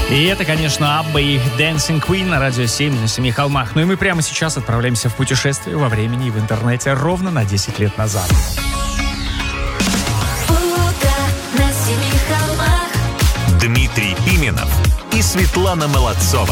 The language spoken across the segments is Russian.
И это, конечно, Абба и Dancing Queen на Радио 7 на Семи холмах. Ну и мы прямо сейчас отправляемся в путешествие во времени и в интернете ровно на 10 лет назад. Дмитрий Пименов и Светлана Молодцова.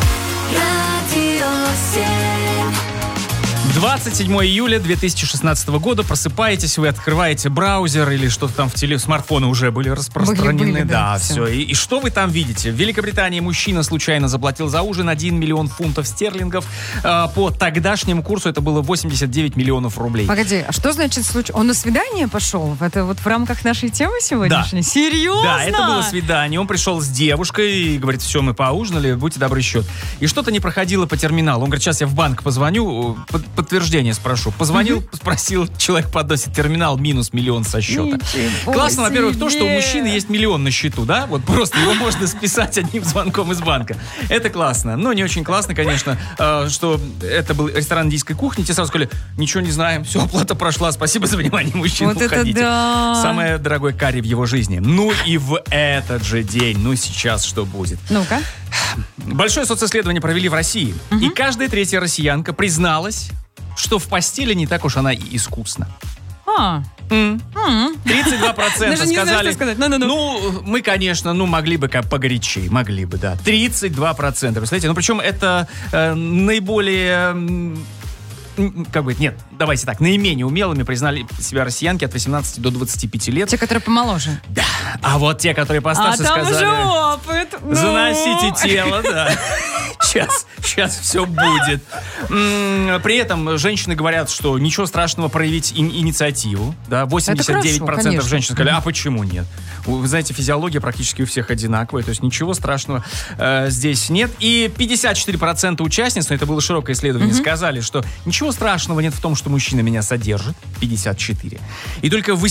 27 июля 2016 года. Просыпаетесь, вы открываете браузер или что-то там в смартфоны уже были распространены. Были, да, все. И что вы там видите? В Великобритании мужчина случайно заплатил за ужин 1 миллион фунтов стерлингов. По тогдашнему курсу это было 89 миллионов рублей. Погоди, а что значит случайно? Он на свидание пошел? Это вот в рамках нашей темы сегодняшней? Да. Серьезно? Да, это было свидание. Он пришел с девушкой и говорит: все, мы поужинали, будьте добры, счет. И что-то не проходило по терминалу. Он говорит: сейчас я в банк позвоню, подтверждение спрошу. Позвонил, спросил, человек подносит терминал, минус миллион со счета. Ничего Классно, во-первых, себе. то, что у мужчины есть миллион на счету, да? Вот просто его можно списать одним звонком из банка. Это классно. Но не очень классно, конечно, что это был ресторан индийской кухни. Те сразу сказали: ничего не знаем, все, оплата прошла, спасибо за внимание, мужчина, Вот это уходите. да. Самое дорогое карри в его жизни. Ну и в этот же день, ну сейчас что будет? Ну-ка. Большое социсследование провели в России. И каждая третья россиянка призналась, что в постели не так уж она и искусна. 32% Даже не знаю, сказали, что сказать. Ну-ну-ну. ну, мы, конечно, могли бы как погорячее, могли бы, да. 32%, представляете? Ну, причем это наиболее... нет, давайте так, наименее умелыми признали себя россиянки от 18 до 25 лет. Те, которые помоложе. Да. А вот те, которые постарше, там сказали... уже опыт. Ну. Заносите тело, да. Сейчас все будет. При этом женщины говорят, что ничего страшного проявить инициативу. Да, 89% конечно. женщин сказали: а почему нет? Вы знаете, физиология практически у всех одинаковая, то есть ничего страшного здесь нет. И 54% участниц, но это было широкое исследование, сказали, что ничего страшного нет в том, что мужчина меня содержит. 54%. И только